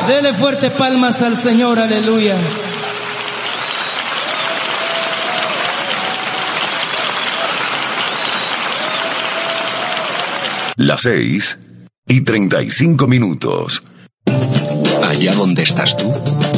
Dele fuertes palmas al Señor, aleluya. Las 6:35. Allá donde estás tú,